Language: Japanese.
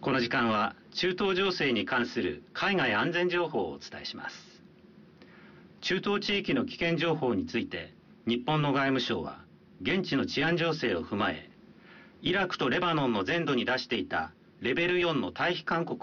この時間は中東情勢に関する海外安全情報をお伝えします。中東地域の危険情報について日本の外務省は現地の治安情勢を踏まえ、イラクとレバノンの全土に出していたレベル4の退避勧告